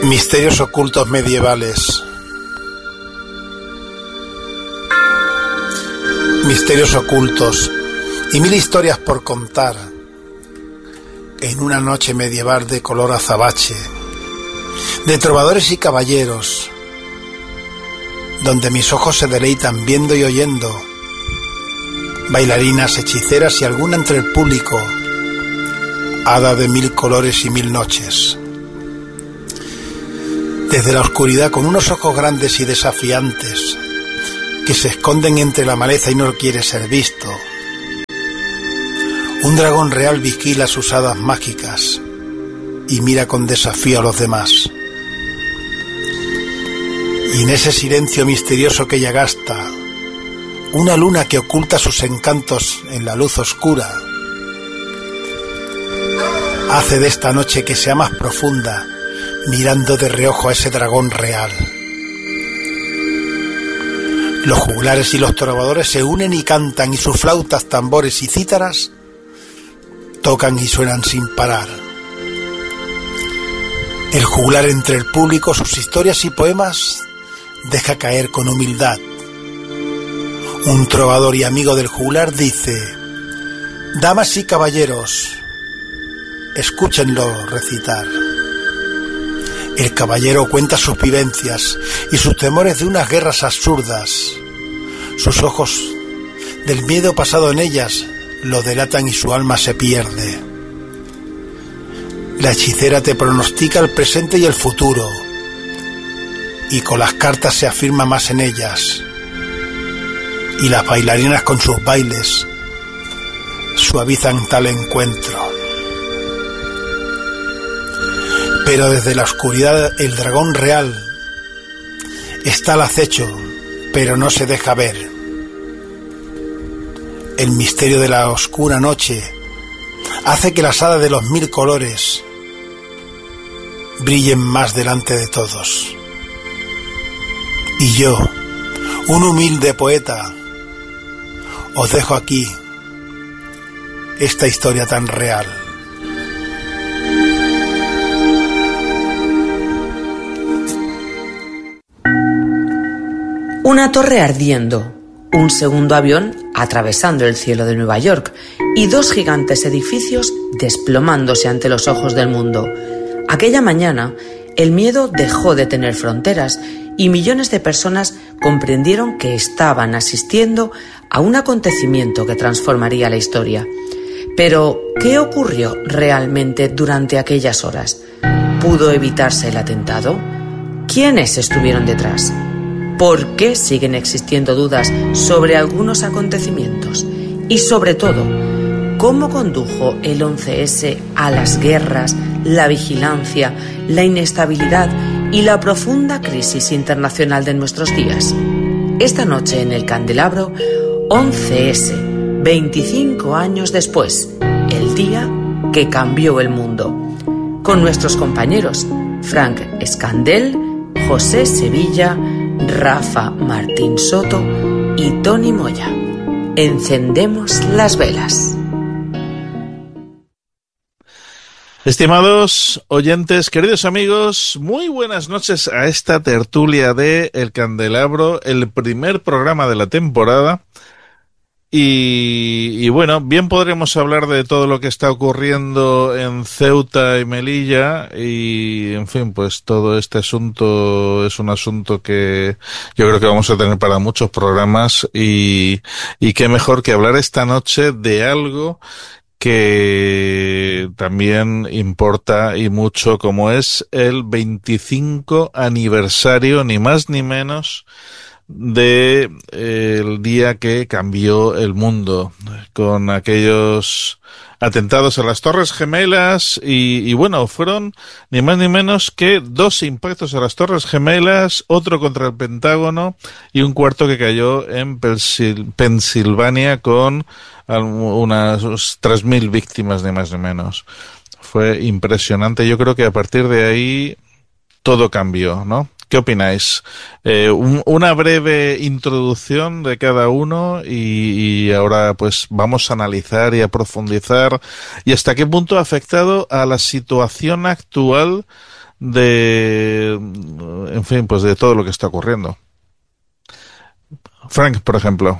Misterios ocultos medievales. Misterios ocultos y mil historias por contar en una noche medieval de color azabache, de trovadores y caballeros, donde mis ojos se deleitan viendo y oyendo, bailarinas, hechiceras y alguna entre el público, hada de mil colores y mil noches. Desde la oscuridad, con unos ojos grandes y desafiantes, que se esconden entre la maleza y no quiere ser visto, un dragón real vigila sus hadas mágicas y mira con desafío a los demás. Y en ese silencio misterioso que ella gasta, una luna que oculta sus encantos en la luz oscura, hace de esta noche que sea más profunda, mirando de reojo a ese dragón real. Los juglares y los trovadores se unen y cantan, y sus flautas, tambores y cítaras tocan y suenan sin parar. El juglar entre el público sus historias y poemas deja caer con humildad. Un trovador y amigo del juglar dice: damas y caballeros, escúchenlo recitar. El caballero cuenta sus vivencias y sus temores de unas guerras absurdas. Sus ojos, del miedo pasado en ellas, lo delatan y su alma se pierde. La hechicera te pronostica el presente y el futuro, y con las cartas se afirma más en ellas. Y las bailarinas con sus bailes suavizan tal encuentro. Pero desde la oscuridad el dragón real está al acecho, pero no se deja ver. El misterio de la oscura noche hace que las hadas de los mil colores brillen más delante de todos. Y yo, un humilde poeta, os dejo aquí esta historia tan real. Una torre ardiendo, un segundo avión atravesando el cielo de Nueva York y dos gigantes edificios desplomándose ante los ojos del mundo. Aquella mañana, el miedo dejó de tener fronteras y millones de personas comprendieron que estaban asistiendo a un acontecimiento que transformaría la historia. Pero, ¿qué ocurrió realmente durante aquellas horas? ¿Pudo evitarse el atentado? ¿Quiénes estuvieron detrás? ¿Por qué siguen existiendo dudas sobre algunos acontecimientos? Y sobre todo, ¿cómo condujo el 11S a las guerras, la vigilancia, la inestabilidad y la profunda crisis internacional de nuestros días? Esta noche en el Candelabro, 11S, 25 años después, el día que cambió el mundo. Con nuestros compañeros Frank Escandel, José Sevilla, Rafa Martín Soto y Tony Moya. Encendemos las velas. Estimados oyentes, queridos amigos, muy buenas noches a esta tertulia de El Candelabro, el primer programa de la temporada. Y bueno, bien podremos hablar de todo lo que está ocurriendo en Ceuta y Melilla y, en fin, pues todo este asunto es un asunto que yo creo que vamos a tener para muchos programas y qué mejor que hablar esta noche de algo que también importa y mucho, como es el 25 aniversario, ni más ni menos, de el día que cambió el mundo, con aquellos atentados a las Torres Gemelas y bueno, fueron ni más ni menos que 2 impactos a las Torres Gemelas, otro contra el Pentágono y un cuarto que cayó en Pensilvania con unas 3.000 víctimas ni más ni menos. Fue impresionante. Yo creo que a partir de ahí todo cambió, ¿no? ¿Qué opináis? Una breve introducción de cada uno y ahora pues vamos a analizar y a profundizar y hasta qué punto ha afectado a la situación actual en fin, pues de todo lo que está ocurriendo. Frank, por ejemplo.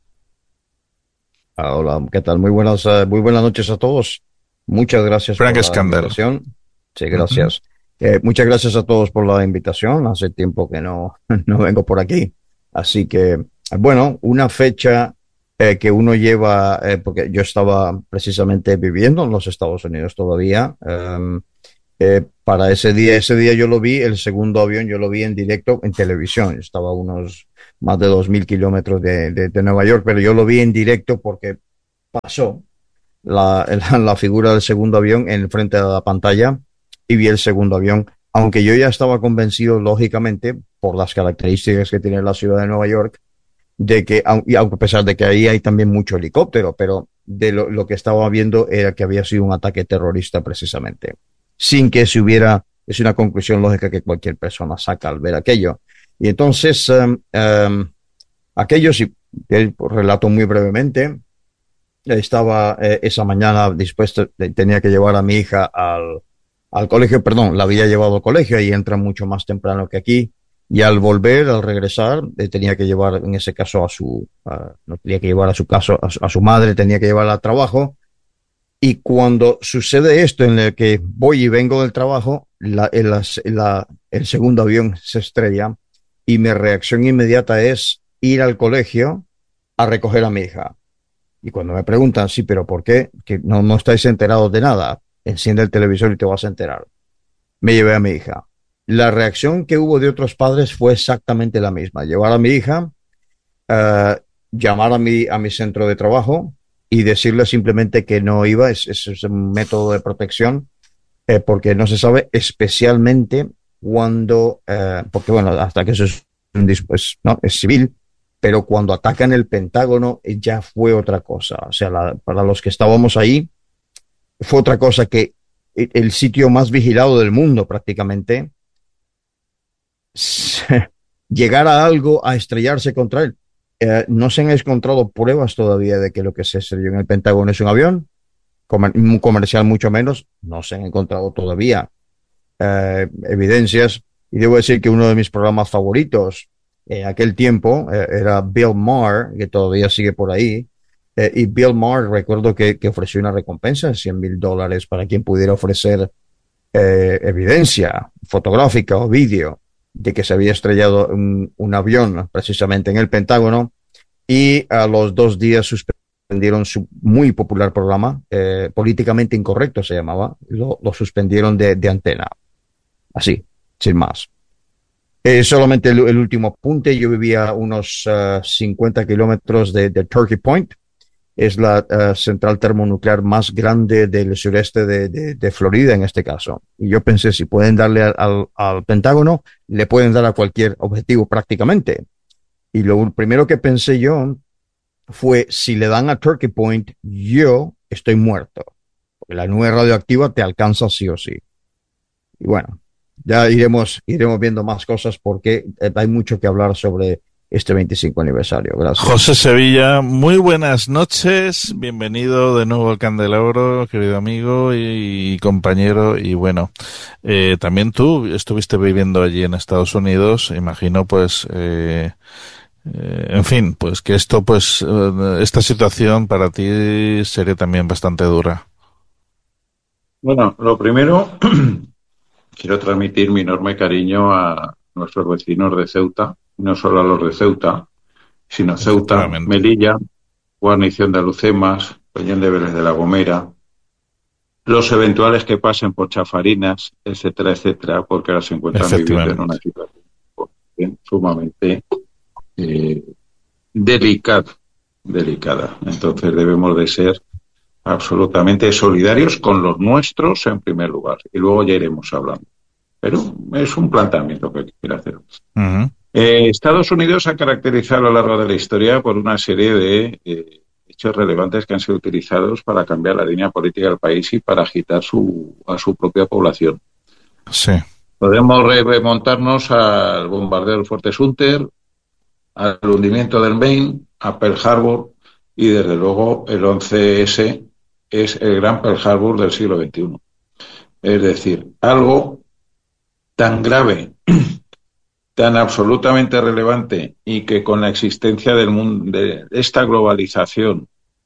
Hola, ¿qué tal? Muy buenas noches a todos. Muchas gracias Frank por la Scander. invitación. Sí, Uh-huh. gracias. Muchas gracias a todos por la invitación. Hace tiempo que no, no vengo por aquí. Así que, bueno, una fecha que uno lleva, porque yo estaba precisamente viviendo en los Estados Unidos todavía. Para ese día yo lo vi, el segundo avión yo lo vi en directo en televisión. Estaba a unos más de 2.000 kilómetros de Nueva York, pero yo lo vi en directo porque pasó la figura del segundo avión en frente de la pantalla y vi el segundo avión, aunque yo ya estaba convencido, lógicamente, por las características que tiene la ciudad de Nueva York, de que, y aunque a pesar de que ahí hay también mucho helicóptero, pero de lo que estaba viendo era que había sido un ataque terrorista precisamente, sin que se hubiera, es una conclusión lógica que cualquier persona saca al ver aquello. Y entonces, aquello, si relato muy brevemente, estaba esa mañana dispuesto, tenía que llevar a mi hija al colegio, perdón, la había llevado al colegio, ahí entra mucho más temprano que aquí, y al volver, al regresar, tenía que llevar, en ese caso, no tenía que llevar a su caso, a su madre, tenía que llevarla al trabajo, y cuando sucede esto en el que voy y vengo del trabajo, el segundo avión se estrella, y mi reacción inmediata es ir al colegio a recoger a mi hija. Y cuando me preguntan, sí, pero ¿por qué? Que no estáis enterados de nada. Enciende el televisor y te vas a enterar. Me llevé a mi hija. La reacción que hubo de otros padres fue exactamente la misma. Llevar a mi hija, eh, llamar a mi centro de trabajo y decirle simplemente que no iba. Es un método de protección porque no se sabe especialmente cuando, porque bueno, hasta que eso es, pues, no, es civil, pero cuando atacan el Pentágono ya fue otra cosa. O sea, para los que estábamos ahí, fue otra cosa que el sitio más vigilado del mundo prácticamente, llegar a algo, a estrellarse contra él. No se han encontrado pruebas todavía de que lo que se estrelló en el Pentágono es un avión, un comercial mucho menos, no se han encontrado todavía evidencias. Y debo decir que uno de mis programas favoritos en aquel tiempo era Bill Maher, que todavía sigue por ahí. Y Bill Maher, recuerdo que ofreció una recompensa de $100,000 para quien pudiera ofrecer evidencia fotográfica o vídeo de que se había estrellado un avión precisamente en el Pentágono. Y a los 2 días suspendieron su muy popular programa, Políticamente Incorrecto se llamaba, lo suspendieron de antena. Así, sin más. Solamente el último apunte, yo vivía a unos 50 kilómetros de Turkey Point, es la central termonuclear más grande del sureste de Florida en este caso. Y yo pensé, si pueden darle al Pentágono, le pueden dar a cualquier objetivo prácticamente. Y lo primero que pensé yo fue, si le dan a Turkey Point, yo estoy muerto. Porque la nube radioactiva te alcanza sí o sí. Y bueno, ya iremos viendo más cosas porque hay mucho que hablar sobre este 25 aniversario. Gracias. José Sevilla, muy buenas noches. Bienvenido de nuevo al Candelabro, querido amigo y compañero. Y bueno, también tú estuviste viviendo allí en Estados Unidos. Imagino, pues, en fin, pues que esto, pues, esta situación para ti sería también bastante dura. Bueno, lo primero, quiero transmitir mi enorme cariño a nuestros vecinos de Ceuta, no solo a los de Ceuta, sino Ceuta, Efectivamente. Melilla, Guarnición de Alucemas, Peñón de Vélez de la Gomera, los eventuales que pasen por Chafarinas, etcétera, etcétera, porque ahora se encuentran viviendo en una Efectivamente. situación sumamente eh, delicada. Entonces debemos de ser absolutamente solidarios con los nuestros en primer lugar, y luego ya iremos hablando. Pero es un planteamiento que quiero hacer. Uh-huh. Estados Unidos ha caracterizado a lo largo de la historia por una serie de hechos relevantes que han sido utilizados para cambiar la línea política del país y para agitar a su propia población. Sí. Podemos remontarnos al bombardeo del Fuerte Sumter, al hundimiento del Maine, a Pearl Harbor, y desde luego el 11S es el gran Pearl Harbor del siglo XXI. Es decir, algo tan grave, tan absolutamente relevante, y que con la existencia del mundo, de esta globalización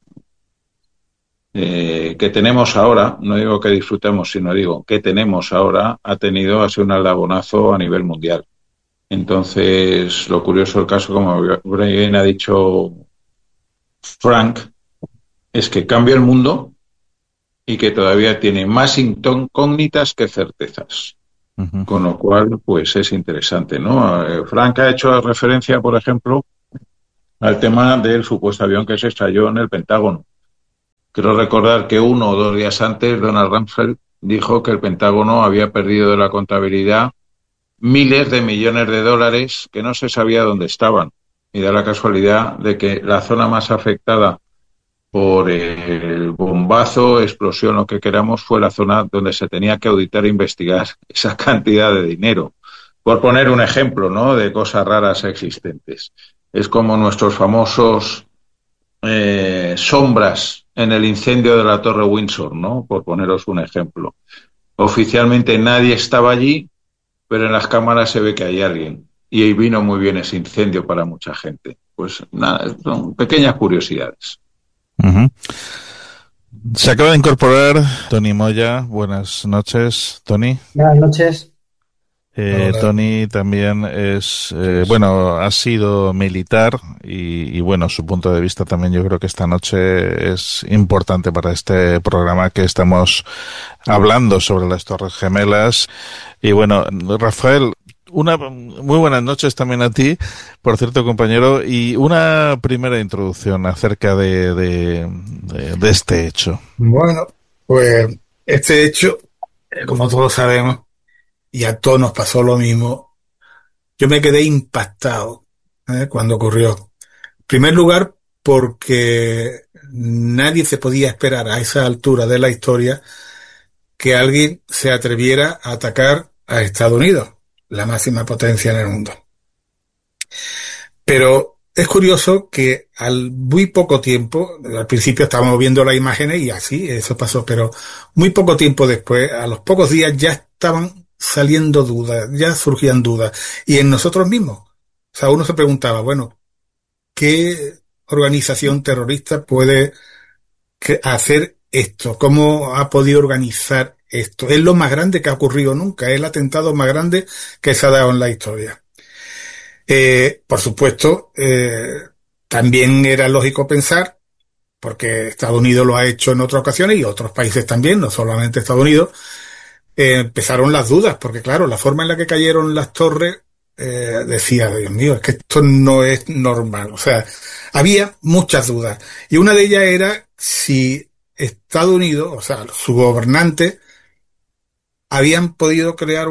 que tenemos ahora, no digo que disfrutemos, sino digo que tenemos ahora, ha sido un aldabonazo a nivel mundial. Entonces, lo curioso del caso, como bien ha dicho Frank, es que cambia el mundo y que todavía tiene más incógnitas que certezas. Ujú. Con lo cual, pues es interesante, ¿no? Frank ha hecho referencia, por ejemplo, al tema del supuesto avión que se estrelló en el Pentágono. Quiero recordar que 1 o 2 días antes, Donald Rumsfeld dijo que el Pentágono había perdido de la contabilidad miles de millones de dólares que no se sabía dónde estaban. Y da la casualidad de que la zona más afectada por el bombazo, explosión, lo que queramos, fue la zona donde se tenía que auditar e investigar esa cantidad de dinero. Por poner un ejemplo, ¿no?, de cosas raras existentes. Es como nuestros famosos sombras en el incendio de la Torre Windsor, ¿no?, por poneros un ejemplo. Oficialmente nadie estaba allí, pero en las cámaras se ve que hay alguien. Y ahí vino muy bien ese incendio para mucha gente. Pues nada, son pequeñas curiosidades. Ujú. Se acaba de incorporar Tony Moya. Buenas noches, Tony. Buenas noches. Hola. Tony también es, bueno, ha sido militar y bueno, su punto de vista también yo creo que esta noche es importante para este programa que estamos hablando sobre las Torres Gemelas. Y bueno, Rafael, una muy buenas noches también a ti, por cierto, compañero, y una primera introducción acerca de este hecho. Bueno, pues este hecho, como todos sabemos, y a todos nos pasó lo mismo, yo me quedé impactado, cuando ocurrió. En primer lugar, porque nadie se podía esperar a esa altura de la historia que alguien se atreviera a atacar a Estados Unidos, la máxima potencia en el mundo. Pero es curioso que al muy poco tiempo, al principio estábamos viendo las imágenes y así, eso pasó, pero muy poco tiempo después, a los pocos días ya estaban saliendo dudas, ya surgían dudas, y en nosotros mismos. O sea, uno se preguntaba, bueno, ¿qué organización terrorista puede hacer esto? ¿Cómo ha podido organizar esto? Es lo más grande que ha ocurrido nunca, es el atentado más grande que se ha dado en la historia. Por supuesto, también era lógico pensar, porque Estados Unidos lo ha hecho en otras ocasiones y otros países también, no solamente Estados Unidos, empezaron las dudas, porque claro, la forma en la que cayeron las torres, decía, Dios mío, es que esto no es normal. O sea, había muchas dudas. Y una de ellas era si Estados Unidos, o sea, sus gobernantes, habían podido crear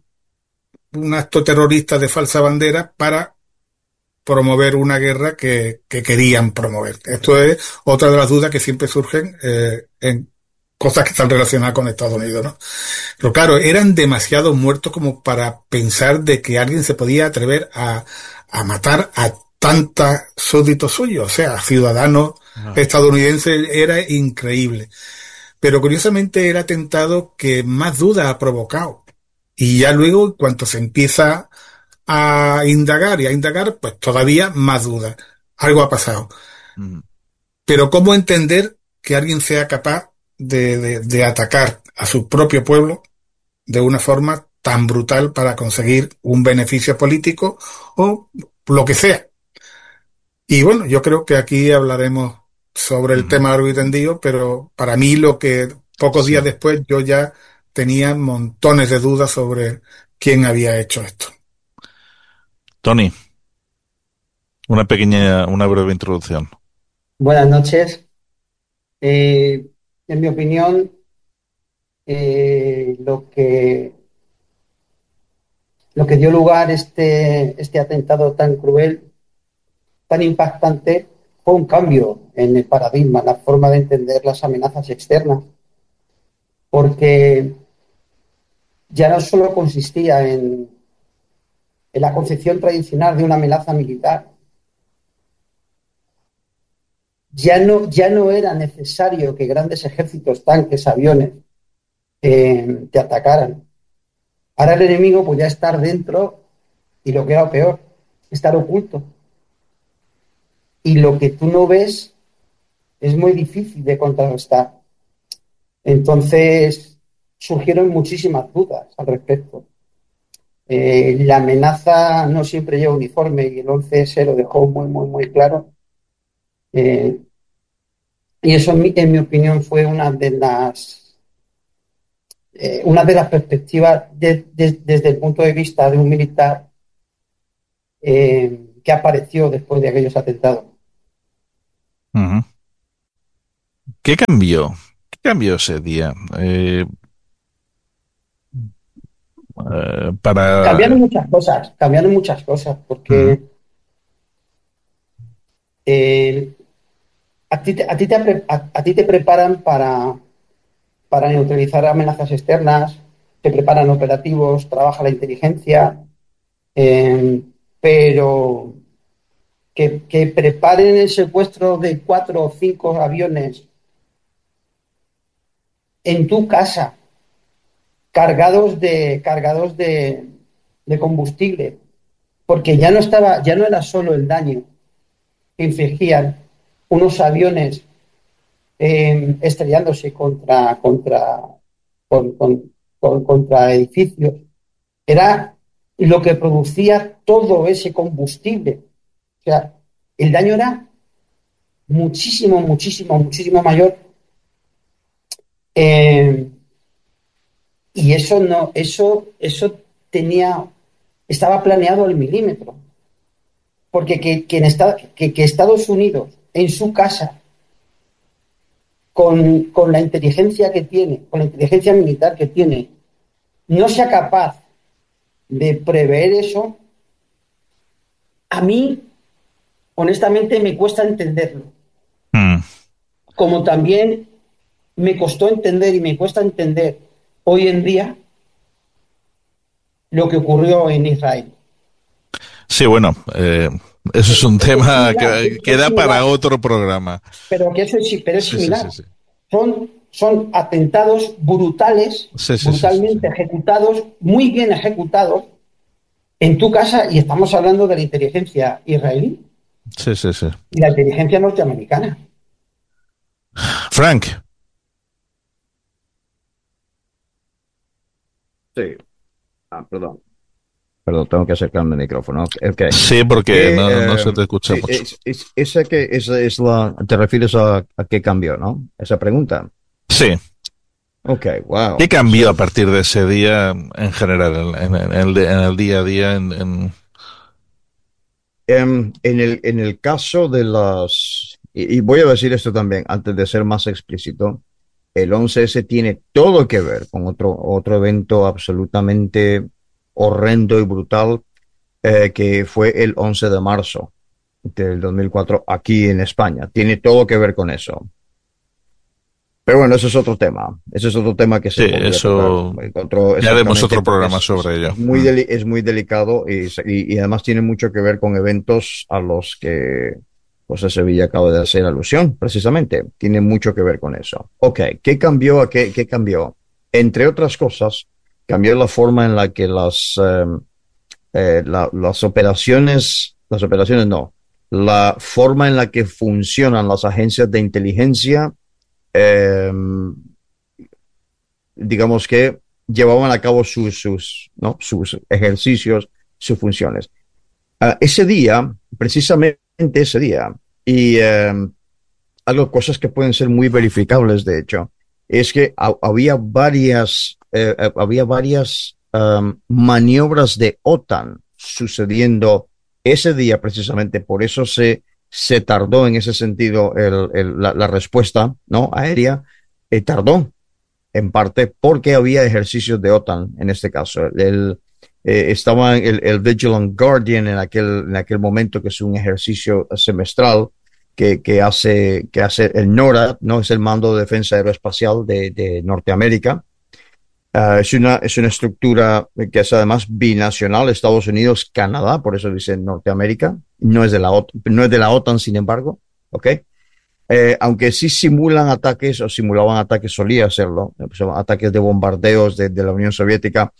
un acto terrorista de falsa bandera para promover una guerra que querían promover. Esto es otra de las dudas que siempre surgen en cosas que están relacionadas con Estados Unidos, ¿no? Pero claro, eran demasiados muertos como para pensar de que alguien se podía atrever a matar a tantos súbditos suyos, o sea, ciudadanos Ah. estadounidenses. Era increíble. Pero curiosamente era atentado que más dudas ha provocado. Y ya luego, en cuanto se empieza a indagar y a indagar, pues todavía más dudas. Algo ha pasado. Mm. Pero ¿cómo entender que alguien sea capaz de atacar a su propio pueblo de una forma tan brutal para conseguir un beneficio político o lo que sea? Y bueno, yo creo que aquí hablaremos sobre el Ujú. tema largo y tendido, pero para mí lo que pocos días Sí. después yo ya tenía montones de dudas sobre quién había hecho esto. Tony, una breve introducción. Buenas noches. En mi opinión, eh, lo que, lo que dio lugar a este atentado tan cruel, tan impactante, fue un cambio en el paradigma, la forma de entender las amenazas externas, porque ya no solo consistía en la concepción tradicional de una amenaza militar. Ya no era necesario que grandes ejércitos, tanques, aviones te atacaran. Ahora el enemigo podía estar dentro y lo que era peor, estar oculto. Y lo que tú no ves es muy difícil de contrarrestar. Entonces surgieron muchísimas dudas al respecto. La amenaza no siempre lleva uniforme y el 11S lo dejó muy, muy, muy claro. Eh, y eso, en mi opinión, fue una de las perspectivas desde el punto de vista de un militar que apareció después de aquellos atentados. Ujú. ¿Qué cambió? ¿Qué cambió ese día? Para... Cambiaron muchas cosas, Ujú. porque eh, a ti te preparan para neutralizar amenazas externas, te preparan operativos, trabaja la inteligencia, eh, pero que preparen el secuestro de 4 o 5 aviones en tu casa, cargados de combustible, porque ya no era solo el daño que infligían unos aviones estrellándose contra edificios, era lo que producía todo ese combustible. O sea, el daño era muchísimo, muchísimo, muchísimo mayor. eh, y eso no, eso tenía, estaba planeado al milímetro. Porque que Estados Unidos en su casa con la inteligencia que tiene, con la inteligencia militar que tiene, no sea capaz de prever eso, a mí, honestamente, me cuesta entenderlo. Mm. Como también me costó entender y me cuesta entender hoy en día lo que ocurrió en Israel. Sí, bueno, eso es un Es tema similar, que es da para similar, otro programa. pero es Sí, sí, sí, similar. sí. Son atentados brutales, Sí, sí, sí, sí, sí. brutalmente ejecutados, muy bien ejecutados, en tu casa, y estamos hablando de la inteligencia israelí Sí, sí, sí. y la inteligencia norteamericana. Frank. Sí. Perdón. Perdón, tengo que acercarme al micrófono. Ok. Sí, porque Que, no se te escucha sí, mucho. esa es te refieres a qué cambió, ¿no? Esa pregunta. Sí. Ok, ¿Qué wow. cambió a So, partir de ese día en general, en el día a día? en el caso de y voy a decir esto también, antes de ser más explícito, el 11S tiene todo que ver con otro evento absolutamente horrendo y brutal que fue el 11 de marzo del 2004 aquí en España. Tiene todo que ver con eso. Pero bueno, eso es otro tema. Ese es otro tema que Sí, se podría tocar. eso. Ya haremos Exactamente, otro porque programa sobre ello. es muy delicado y además tiene mucho que ver con eventos a los que José Sevilla acaba de hacer alusión, precisamente. Tiene mucho que ver con eso. Ok, ¿qué cambió? ¿Qué cambió? Entre otras cosas, cambió la forma en la que las operaciones no, la forma en la que funcionan las agencias de inteligencia eh, digamos que llevaban a cabo ¿no? sus ejercicios, sus funciones. Ese día, precisamente ese día, y algo, cosas que pueden ser muy verificables, de hecho, es que había varias maniobras de OTAN sucediendo ese día precisamente, por eso se tardó en ese sentido la respuesta, ¿no? Aérea, tardó en parte porque había ejercicios de OTAN en este caso. Estaba el Vigilant Guardian en aquel momento, que es un ejercicio semestral que hace el NORAD, ¿no? Es el Mando de Defensa Aeroespacial de Norteamérica. Es una estructura que es además binacional, Estados Unidos, Canadá, por eso dice Norteamérica, no es de la OTAN, sin embargo, ¿ok? Aunque sí simulan ataques o simulaban ataques, solía hacerlo, pues, ataques de bombardeos de la Unión Soviética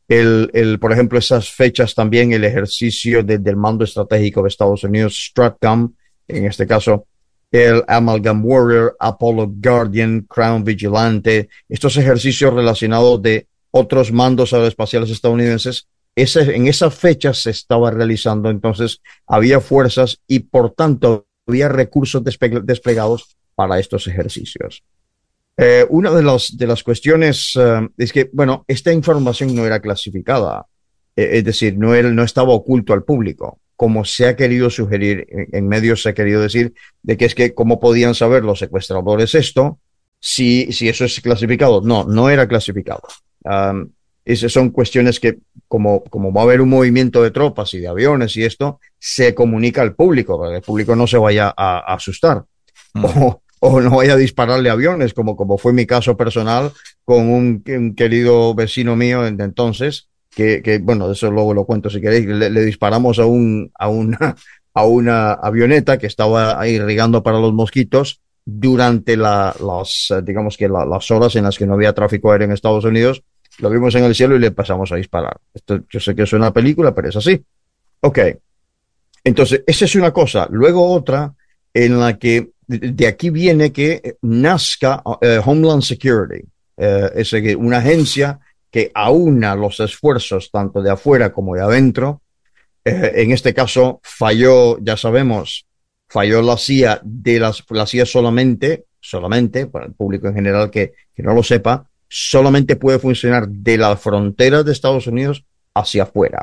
Por ejemplo, esas fechas también, el ejercicio del mando estratégico de Estados Unidos, STRATCOM, en este caso, el Amalgam Warrior, Apollo Guardian, Crown Vigilante, estos ejercicios relacionados de otros mandos aeroespaciales estadounidenses, en esas fechas se estaba realizando, entonces había fuerzas y por tanto había recursos desplegados para estos ejercicios. Una de las cuestiones es que, bueno, esta información no era clasificada, es decir, no estaba oculto al público, como se ha querido sugerir en medios, se ha querido decir de que es que cómo podían saber los secuestradores esto si eso es clasificado. No era clasificado. Esas son cuestiones que, como va a haber un movimiento de tropas y de aviones y esto, se comunica al público, para que el público no se vaya a asustar. O no vaya a dispararle aviones, como fue mi caso personal con un querido vecino mío de entonces, que bueno, eso luego lo cuento si queréis, le disparamos a una avioneta que estaba ahí irrigando para los mosquitos durante digamos que las horas en las que no había tráfico aéreo en Estados Unidos. Lo vimos en el cielo y le pasamos a disparar. Esto, yo sé que es una película, pero es así. Ok. Entonces, esa es una cosa. Luego otra en la que de aquí viene que nazca Homeland Security, es una agencia que aúna los esfuerzos tanto de afuera como de adentro. En este caso falló, ya sabemos, falló la CIA, la CIA solamente, para el público en general que no lo sepa, solamente puede funcionar de la frontera de Estados Unidos hacia afuera.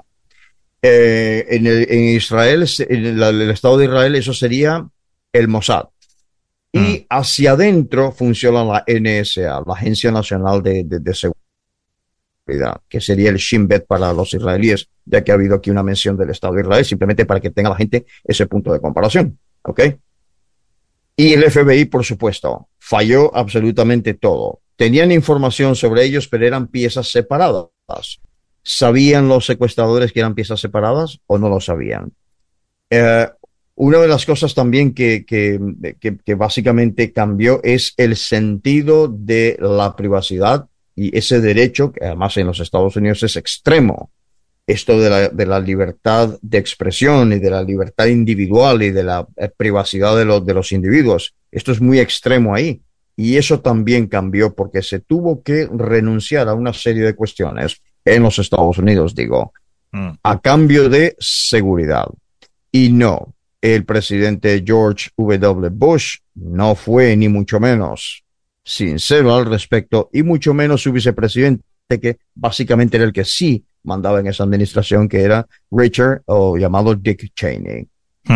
En Israel, en el Estado de Israel, eso sería el Mossad. Y hacia adentro funciona la NSA, la Agencia Nacional de Seguridad, que sería el Shin Bet para los israelíes, ya que ha habido aquí una mención del Estado de Israel, simplemente para que tenga la gente ese punto de comparación. ¿Ok? Y el FBI, por supuesto, falló absolutamente todo. Tenían información sobre ellos, pero eran piezas separadas. ¿Sabían los secuestradores que eran piezas separadas o no lo sabían? Una de las cosas también que básicamente cambió es el sentido de la privacidad y ese derecho, que además en los Estados Unidos es extremo, esto de la libertad de expresión y de la libertad individual y de la privacidad de los individuos. Esto es muy extremo ahí. Y eso también cambió porque se tuvo que renunciar a una serie de cuestiones en los Estados Unidos, digo, a cambio de seguridad. Y no, el presidente George W. Bush no fue ni mucho menos sincero al respecto, y mucho menos su vicepresidente, que básicamente era el que sí mandaba en esa administración, que era Richard, o llamado Dick Cheney.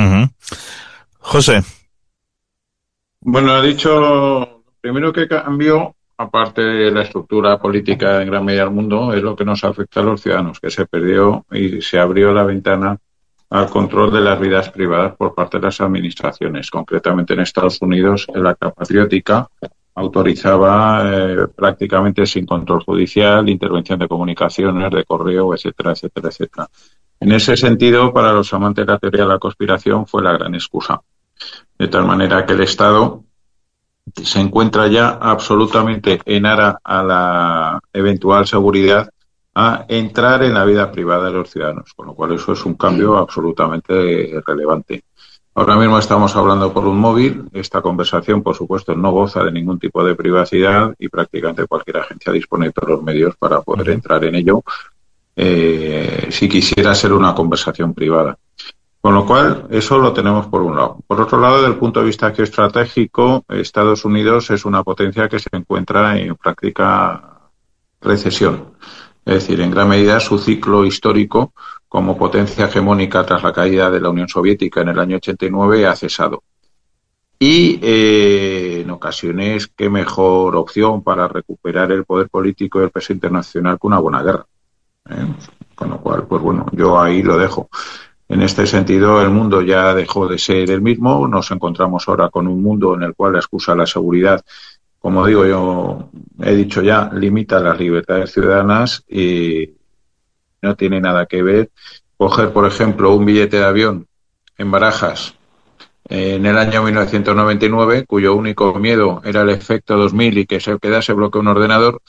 José. Bueno, ha dicho, primero que cambió, aparte de la estructura política en gran medida del mundo, es lo que nos afecta a los ciudadanos, que se perdió y se abrió la ventana al control de las vidas privadas por parte de las administraciones. Concretamente en Estados Unidos, el Acta Patriótica autorizaba prácticamente sin control judicial intervención de comunicaciones, de correo, etcétera, etcétera, etcétera. En ese sentido, para los amantes de la teoría de la conspiración fue la gran excusa. De tal manera que el Estado se encuentra ya absolutamente en aras a la eventual seguridad a entrar en la vida privada de los ciudadanos, con lo cual eso es un cambio absolutamente relevante. Ahora mismo estamos hablando por un móvil. Esta conversación, por supuesto, no goza de ningún tipo de privacidad y prácticamente cualquier agencia dispone de todos los medios para poder entrar en ello si quisiera ser una conversación privada. Con lo cual, eso lo tenemos por un lado. Por otro lado, desde el punto de vista geoestratégico, Estados Unidos es una potencia que se encuentra en práctica recesión. Es decir, en gran medida su ciclo histórico como potencia hegemónica tras la caída de la Unión Soviética en el año 89 ha cesado. Y en ocasiones, qué mejor opción para recuperar el poder político y el peso internacional que una buena guerra. Con lo cual, pues bueno, yo ahí lo dejo. En este sentido, el mundo ya dejó de ser el mismo. Nos encontramos ahora con un mundo en el cual la excusa de la seguridad, como digo yo, he dicho ya, limita las libertades ciudadanas y no tiene nada que ver coger, por ejemplo, un billete de avión en Barajas en el año 1999, cuyo único miedo era el efecto 2000 y que se quedase bloqueado un ordenador,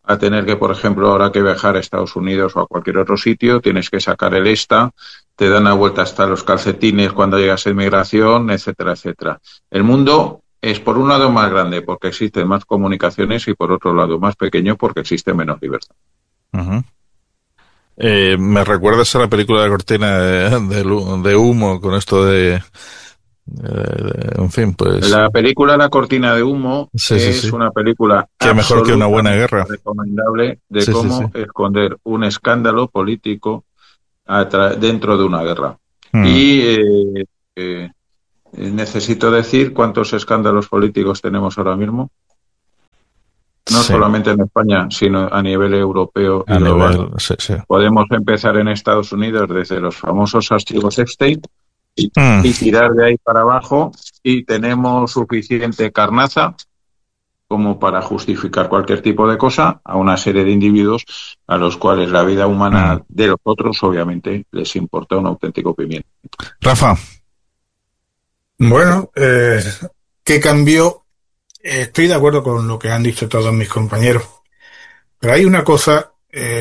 a tener que, por ejemplo, ahora que viajar a Estados Unidos o a cualquier otro sitio, tienes que sacar el ESTA, te dan la vuelta hasta los calcetines cuando llegas a inmigración, etcétera, etcétera. El mundo es, por un lado, más grande porque existen más comunicaciones y, por otro lado, más pequeño porque existe menos libertad. Uh-huh. Me recuerdas a la película de Cortina de humo con esto en fin, pues... La película La cortina de humo es una película que mejor que una buena guerra recomendable de cómo esconder un escándalo político dentro de una guerra. Y necesito decir cuántos escándalos políticos tenemos ahora mismo. No solamente en España, sino a nivel europeo y global. Podemos empezar en Estados Unidos desde los famosos archivos Epstein y tirar de ahí para abajo, y tenemos suficiente carnaza como para justificar cualquier tipo de cosa a una serie de individuos a los cuales la vida humana de los otros obviamente les importa un auténtico pimiento. Rafa. Bueno, ¿qué cambió? Estoy de acuerdo con lo que han dicho todos mis compañeros, pero hay una cosa,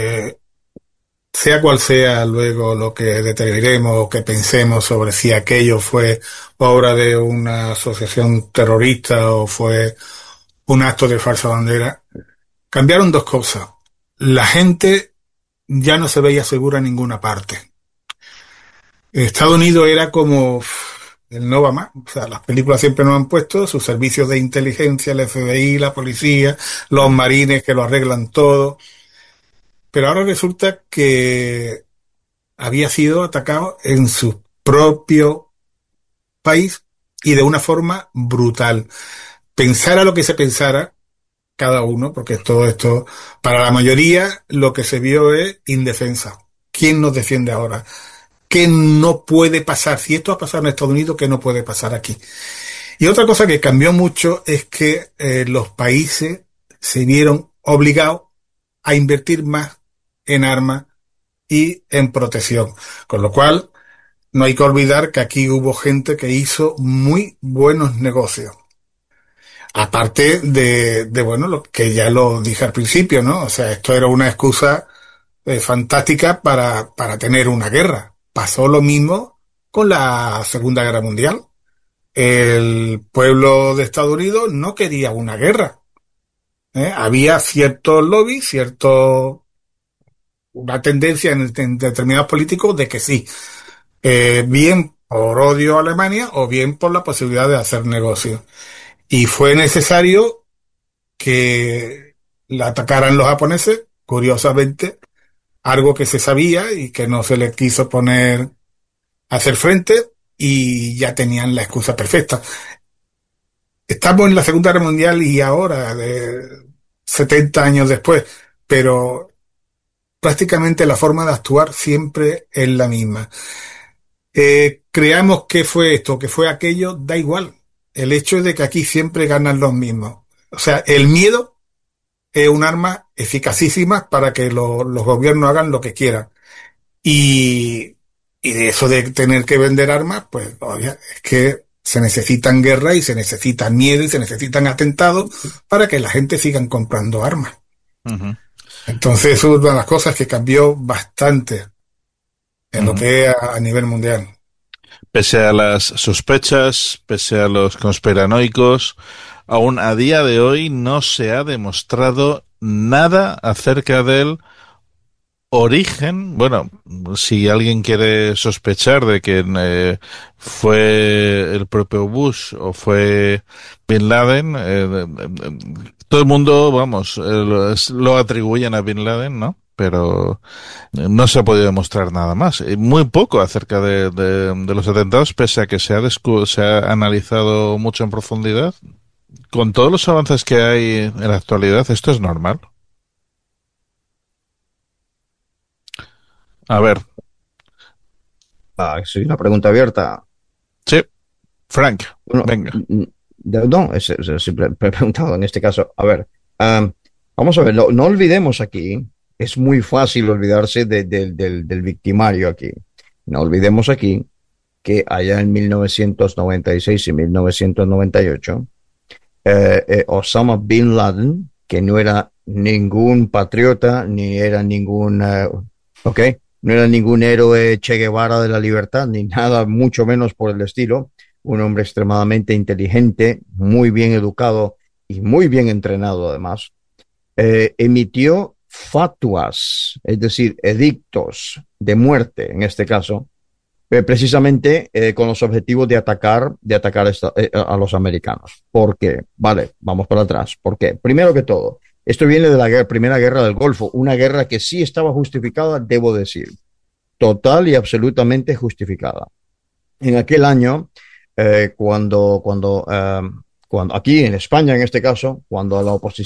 sea cual sea luego lo que determinemos o que pensemos sobre si aquello fue obra de una asociación terrorista o fue un acto de falsa bandera, cambiaron dos cosas. La gente ya no se veía segura en ninguna parte. Estados Unidos era como el no va más. O sea, las películas siempre nos han puesto sus servicios de inteligencia, el FBI, la policía, los marines que lo arreglan todo. Pero ahora resulta que había sido atacado en su propio país y de una forma brutal. Pensara lo que se pensara cada uno, porque todo esto, para la mayoría, lo que se vio es indefensa. ¿Quién nos defiende ahora? ¿Qué no puede pasar? Si esto ha pasado en Estados Unidos, ¿qué no puede pasar aquí? Y otra cosa que cambió mucho es que los países se vieron obligados a invertir más en armas y en protección. Con lo cual, no hay que olvidar que aquí hubo gente que hizo muy buenos negocios. Aparte bueno, lo que ya lo dije al principio, ¿no? O sea, esto era una excusa fantástica para tener una guerra. Pasó lo mismo con la Segunda Guerra Mundial. El pueblo de Estados Unidos no quería una guerra. Había ciertos lobbies, una tendencia en determinados políticos de que sí. Bien por odio a Alemania o bien por la posibilidad de hacer negocio. Y fue necesario que la atacaran los japoneses, curiosamente, algo que se sabía y que no se les quiso poner a hacer frente, y ya tenían la excusa perfecta. Estamos en la Segunda Guerra Mundial y ahora, 70 años después, pero prácticamente la forma de actuar siempre es la misma. Creamos que fue esto, que fue aquello, da igual. El hecho es de que aquí siempre ganan los mismos. O sea, el miedo es un arma eficacísima para que los gobiernos hagan lo que quieran. Y de eso de tener que vender armas, pues oye, es que se necesitan guerra y se necesitan miedo y se necesitan atentados para que la gente sigan comprando armas. Uh-huh. Entonces, eso es una de las cosas que cambió bastante en lo que es a nivel mundial. Pese a las sospechas, pese a los conspiranoicos, aún a día de hoy no se ha demostrado nada acerca del origen. Bueno, si alguien quiere sospechar de que fue el propio Bush o fue Bin Laden, todo el mundo, vamos, lo atribuyen a Bin Laden, ¿no? Pero no se ha podido demostrar nada más. Muy poco acerca de los atentados, pese a que se ha analizado mucho en profundidad. Con todos los avances que hay en la actualidad, ¿esto es normal? A ver. Soy una pregunta abierta. Sí, Frank, bueno, venga. No, es simple preguntado en este caso. A ver, vamos a ver, no olvidemos aquí, es muy fácil olvidarse del victimario aquí. No olvidemos aquí que allá en 1996 y 1998, Osama Bin Laden, que no era ningún patriota, ni era ningún, ok, no era ningún héroe Che Guevara de la libertad, ni nada, mucho menos por el estilo. Un hombre extremadamente inteligente, muy bien educado y muy bien entrenado además. Emitió fatuas, es decir, edictos de muerte en este caso, precisamente con los objetivos de atacar a los americanos. ¿Por qué? Vale, vamos para atrás. ¿Por qué? Primero que todo, esto viene de la primera guerra del Golfo, una guerra que sí estaba justificada, debo decir, total y absolutamente justificada. En aquel año, cuando aquí en España, en este caso, cuando la oposición